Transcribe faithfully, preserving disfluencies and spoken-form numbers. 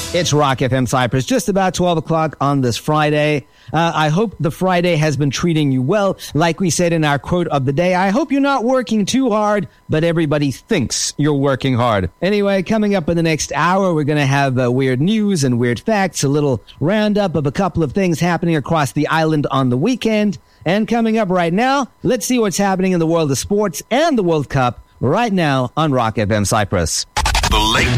It's Rock F M Cyprus, just about twelve o'clock on this Friday. Uh, I hope the Friday has been treating you well. Like we said in our quote of the day, I hope you're not working too hard, but everybody thinks you're working hard. Anyway, coming up in the next hour, we're going to have uh, weird news and weird facts, a little roundup of a couple of things happening across the island on the weekend. And coming up right now, let's see what's happening in the world of sports and the World Cup right now on Rock F M Cyprus. The Late